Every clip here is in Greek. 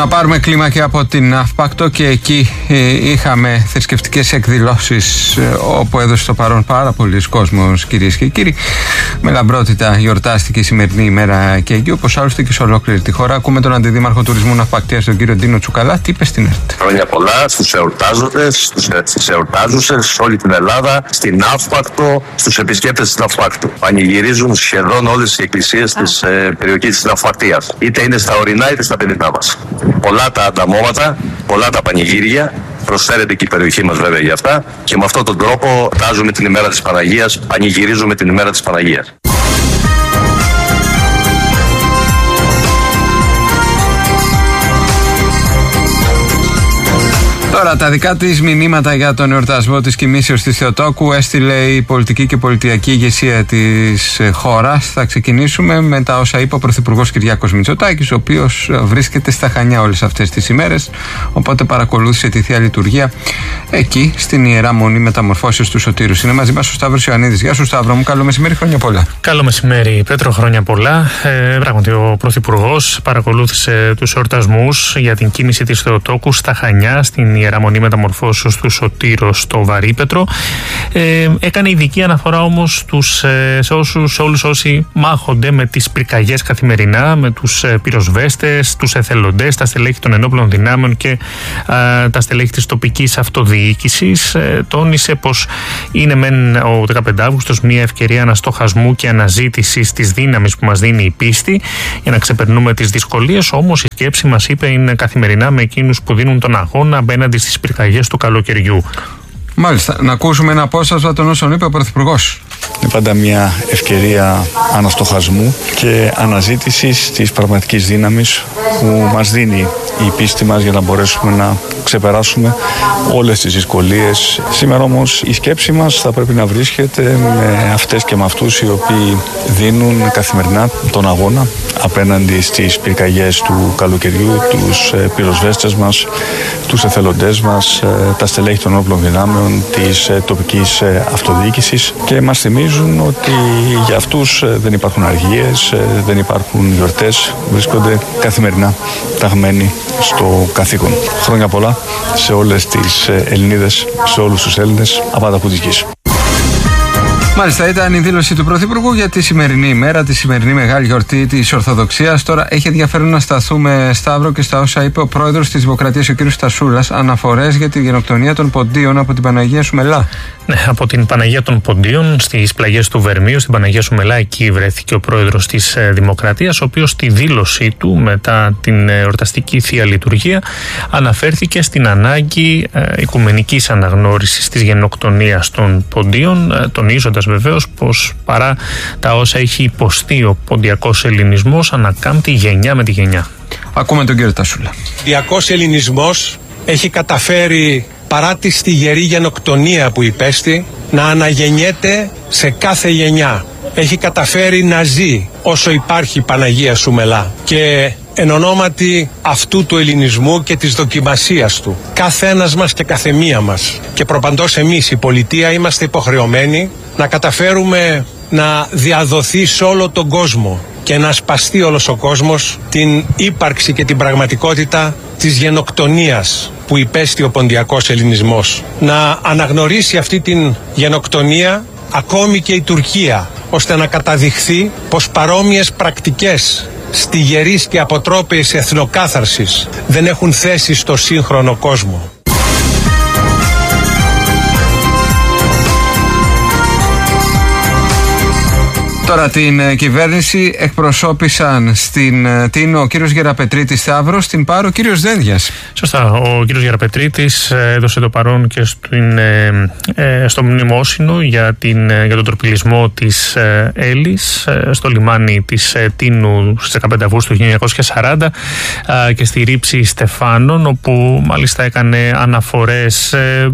Να πάρουμε κλίμα και από την Ναύπακτο και εκεί είχαμε θρησκευτικές εκδηλώσεις όπου έδωσε το παρόν πάρα πολλοί κόσμος, κυρίες και κύριοι. Με λαμπρότητα γιορτάστηκε η σημερινή ημέρα και εκεί, όπως άλλωστε και σε ολόκληρη τη χώρα. Ακούμε τον Αντιδήμαρχο Τουρισμού Ναυπακτίας, τον κύριο Ντίνο Τσουκαλά. Τι είπε στην ΕΡΤ? Χρόνια πολλά στους εορτάζοντες, στις εορτάζουσες, σε όλη την Ελλάδα, στην Ναύπακτο, στους επισκέπτες της Ναυπάκτου. Πανηγυρίζουν σχεδόν όλες οι εκκλησίες της περιοχής της Ναυπακτίας. Είτε είναι στα ορεινά είτε στα παιδινά μας. Πολλά τα ανταμώματα, πολλά τα πανηγύρια. Προσφέρεται και η περιοχή μας βέβαια για αυτά και με αυτόν τον τρόπο τάζουμε την ημέρα της Παναγίας, πανηγυρίζουμε την ημέρα της Παναγίας. Τώρα, τα δικά της μηνύματα για τον εορτασμό της κοιμήσεως της Θεοτόκου έστειλε η πολιτική και πολιτιακή ηγεσία της χώρας. Θα ξεκινήσουμε με τα όσα είπε ο Πρωθυπουργός Κυριάκος Μητσοτάκης, ο οποίος βρίσκεται στα Χανιά όλες αυτές τις ημέρες. Οπότε παρακολούθησε τη Θεία Λειτουργία εκεί, στην Ιερά Μονή Μεταμορφώσεως του Σωτήρου. Είναι μαζί μας ο Σταύρος Ιωαννίδης. Γεια σου, Σταύρο μου. Καλό μεσημέρι, χρόνια πολλά. Καλό μεσημέρι, Πέτρο, χρόνια πολλά. Πράγματι, ο Πρωθυπουργός παρακολούθησε τους εορτασμούς για την κοίμηση της Θεοτόκου στα Χανιά, στην Ιερά Μονή Μεταμορφώσεως του Σωτήρου στο Βαρύπετρο. Έκανε ειδική αναφορά όμως σε όλους όσοι μάχονται με τις πυρκαγιές καθημερινά, με τους πυροσβέστες, τους εθελοντές, τα στελέχη των ενόπλων δυνάμεων και τα στελέχη της τοπικής αυτοδιοίκησης. Τόνισε πως είναι μεν ο 15 Αύγουστος μια ευκαιρία αναστοχασμού και αναζήτησης της δύναμης που μας δίνει η πίστη για να ξεπερνούμε τις δυσκολίες, όμως η σκέψη μας, είπε, είναι καθημερινά με εκείνους που δίνουν τον αγώνα απέναντι στις πυρκαγιές του καλοκαιριού. Μάλιστα. Να ακούσουμε ένα απόσπασμα των όσων είπε ο Πρωθυπουργός. Είναι πάντα μια ευκαιρία αναστοχασμού και αναζήτησης της πραγματικής δύναμης που μας δίνει η πίστη μας για να μπορέσουμε να ξεπεράσουμε όλες τις δυσκολίες. Σήμερα όμως η σκέψη μας θα πρέπει να βρίσκεται με αυτές και με αυτούς οι οποίοι δίνουν καθημερινά τον αγώνα απέναντι στις πυρκαγιές του καλοκαιριού, τους πυροσβέστες μας, τους εθελοντές μας, τα στελέχη των όπλων δυνάμεων, της τοπικής αυτοδιοίκησης, και μας θυμίζουν ότι για αυτούς δεν υπάρχουν αργίες, δεν υπάρχουν γιορτές, βρίσκονται καθημερινά ταγμένοι στο καθήκον. Χρόνια πολλά σε όλες τις Ελληνίδες, σε όλους τους Έλληνες, απάντα που της γης. Μάλιστα, ήταν η δήλωση του Πρωθυπουργού για τη σημερινή ημέρα, τη σημερινή μεγάλη γιορτή της Ορθοδοξίας. Τώρα έχει ενδιαφέρον να σταθούμε, Σταύρο, και στα όσα είπε ο πρόεδρος της Δημοκρατίας, ο κ. Στασούλας, αναφορές για τη γενοκτονία των Ποντίων από την Παναγία Σουμελά. Ναι, από την Παναγία των Ποντίων στις πλαγιές του Βερμίου, στην Παναγία Σουμελά, εκεί βρέθηκε ο πρόεδρος της Δημοκρατίας, ο οποίος στη δήλωσή του μετά την εορταστική Θεία Λειτουργία αναφέρθηκε στην ανάγκη οικουμενικής αναγνώρισης της γενοκτονίας των Ποντίων, τονίζοντας βεβαίως πως παρά τα όσα έχει υποστεί ο ποντιακός ελληνισμός, ανακάμπτει γενιά με τη γενιά. Ακούμε τον κύριο Τασούλα. Ο ποντιακός ελληνισμός έχει καταφέρει, παρά τη στιγερή γενοκτονία που υπέστη, να αναγεννιέται σε κάθε γενιά. Έχει καταφέρει να ζει όσο υπάρχει Παναγία Σουμελά. Και εν ονόματι αυτού του ελληνισμού και της δοκιμασίας του, κάθε ένας μας και καθεμία μας, και προπαντός εμείς η πολιτεία, είμαστε υποχρεωμένοι να καταφέρουμε να διαδοθεί σε όλο τον κόσμο και να σπαστεί όλος ο κόσμος την ύπαρξη και την πραγματικότητα της γενοκτονίας που υπέστη ο ποντιακός ελληνισμός. Να αναγνωρίσει αυτή την γενοκτονία ακόμη και η Τουρκία, ώστε να καταδειχθεί πως παρόμοιες πρακτικές στιγερής και αποτρόπαιης εθνοκάθαρσης δεν έχουν θέση στο σύγχρονο κόσμο. Τώρα την κυβέρνηση εκπροσώπησαν στην ο κύριος Γεραπετρίτης Σταύρο, στην Πάρο ο κύριος Δένδιας. Σωστά, ο κύριος Γεραπετρίτης έδωσε το παρόν και στο μνημόσυνο για τον τροπιλισμό της Έλλης στο λιμάνι της Τίνου στις 15 Αυγούστου 1940 και στη ρήψη Στεφάνων, όπου μάλιστα έκανε αναφορές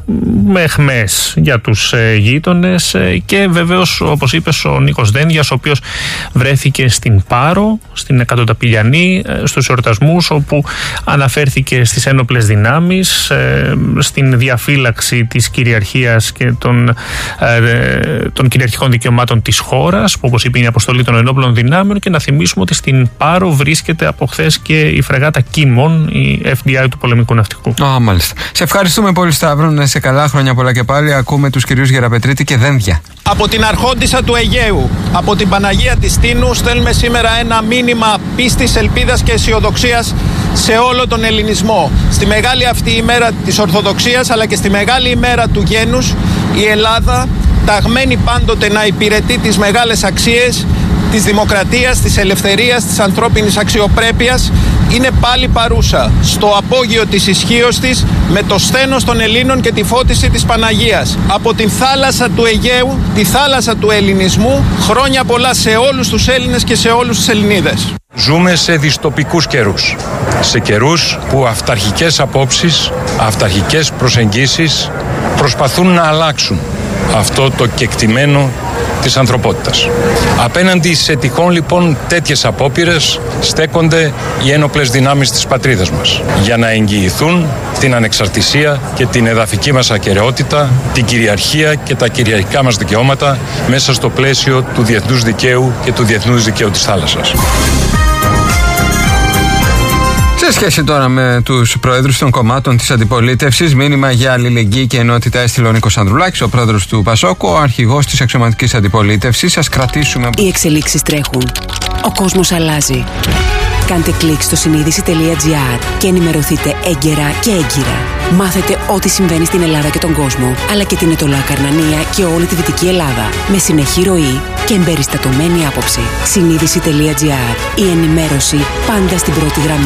με αιχμές για τους γείτονες και βεβαίως, όπως είπες, ο Νίκος Δένδιας, ο οποίος βρέθηκε στην Πάρο, στην Εκατοταπηλιανή, στους εορτασμούς, όπου αναφέρθηκε στις ένοπλες δυνάμεις, στην διαφύλαξη της κυριαρχίας και των κυριαρχικών δικαιωμάτων της χώρας, που όπως είπε είναι η αποστολή των ενόπλων δυνάμεων, και να θυμίσουμε ότι στην Πάρο βρίσκεται από χθες και η φρεγάτα Κίμων, η FDI του πολεμικού ναυτικού. Μάλιστα. Σε ευχαριστούμε πολύ, Σταύρο. Να είσαι καλά, χρόνια πολλά και πάλι. Ακούμε τους κυρίους Γεραπετρίτη και Δένδια. Από την Αρχόντισσα του Αιγαίου, από την Παναγία της Τίνου, στέλνουμε σήμερα ένα μήνυμα πίστης, ελπίδας και αισιοδοξίας σε όλο τον ελληνισμό. Στη μεγάλη αυτή ημέρα της Ορθοδοξίας, αλλά και στη μεγάλη ημέρα του γένους, η Ελλάδα, ταγμένη πάντοτε να υπηρετεί τις μεγάλες αξίες της δημοκρατίας, της ελευθερίας, της ανθρώπινης αξιοπρέπειας, είναι πάλι παρούσα στο απόγειο της ισχύως της, με το σθένος των Ελλήνων και τη φώτιση της Παναγίας. Από την θάλασσα του Αιγαίου, τη θάλασσα του ελληνισμού, χρόνια πολλά σε όλους τους Έλληνες και σε όλους τους Ελληνίδες. Ζούμε σε δυστοπικούς καιρούς. Σε καιρούς που αυταρχικές απόψεις, αυταρχικές προσεγγίσεις προσπαθούν να αλλάξουν αυτό το κεκτημένο της ανθρωπότητας. Απέναντι σε τυχόν λοιπόν τέτοιες απόπειρες στέκονται οι ένοπλες δυνάμεις της πατρίδας μας για να εγγυηθούν την ανεξαρτησία και την εδαφική μας ακεραιότητα, την κυριαρχία και τα κυριαρχικά μας δικαιώματα μέσα στο πλαίσιο του διεθνούς δικαίου και του διεθνούς δικαίου της θάλασσας. Σε σχέση τώρα με τους προέδρους των κομμάτων της αντιπολίτευσης, μήνυμα για αλληλεγγύη και ενότητα έστειλε ο Νίκος Ανδρουλάκης, ο πρόεδρος του Πασόκου, ο αρχηγός της αξιωματικής αντιπολίτευσης. Σας κρατήσουμε. Οι εξελίξεις τρέχουν. Ο κόσμος αλλάζει. Κάντε κλικ στο συνείδηση.gr και ενημερωθείτε έγκαιρα και έγκυρα. Μάθετε ό,τι συμβαίνει στην Ελλάδα και τον κόσμο, αλλά και την Ετωλά Καρνανία και όλη τη Δυτική Ελλάδα, με συνεχή ροή και εμπεριστατωμένη άποψη. Συνείδηση.gr. Η ενημέρωση πάντα στην πρώτη γραμμή.